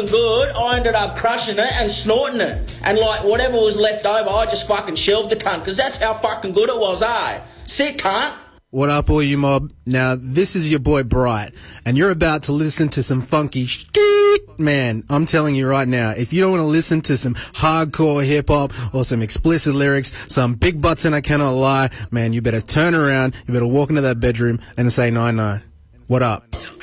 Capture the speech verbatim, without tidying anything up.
fucking good, I ended up crushing it and snorting it. And, like, whatever was left over, I just fucking shelved the cunt, because that's how fucking good it was, eh? Sick cunt. What up, all you mob? Now, this is your boy Bright, and you're about to listen to some funky skeet. Man, I'm telling you right now, if you don't want to listen to some hardcore hip-hop or some explicit lyrics, some big butts and I cannot lie, man, you better turn around, you better walk into that bedroom and say nine nine. What up?